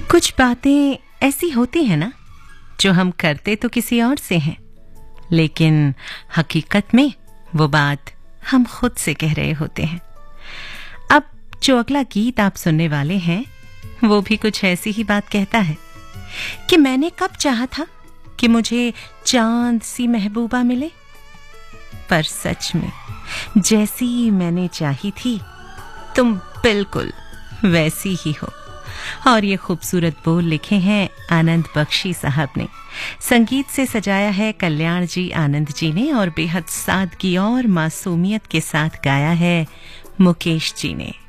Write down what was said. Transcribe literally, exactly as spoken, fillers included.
कुछ बातें ऐसी होती हैं ना, जो हम करते तो किसी और से हैं, लेकिन हकीकत में वो बात हम खुद से कह रहे होते हैं। अब जो अगला गीत आप सुनने वाले हैं, वो भी कुछ ऐसी ही बात कहता है कि मैंने कब चाहा था कि मुझे चांद सी महबूबा मिले, पर सच में जैसी मैंने चाही थी तुम बिल्कुल वैसी ही हो। और ये खूबसूरत बोल लिखे हैं आनंद बख्शी साहब ने, संगीत से सजाया है कल्याण जी आनंद जी ने, और बेहद सादगी और मासूमियत के साथ गाया है मुकेश जी ने।